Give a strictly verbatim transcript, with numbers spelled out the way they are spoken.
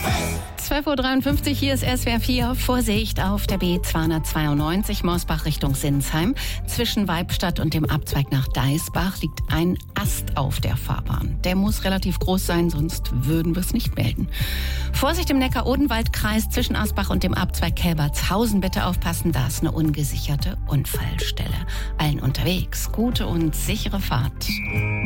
zwölf Uhr dreiundfünfzig, hier ist S W R vier. Vorsicht auf der B zweihundertzweiundneunzig Morsbach Richtung Sinsheim. Zwischen Weibstadt und dem Abzweig nach Deisbach liegt ein Ast auf der Fahrbahn. Der muss relativ groß sein, sonst würden wir es nicht melden. Vorsicht im Neckar-Odenwald-Kreis zwischen Asbach und dem Abzweig Kelbertshausen. Bitte aufpassen, da ist eine ungesicherte Unfallstelle. Allen unterwegs gute und sichere Fahrt.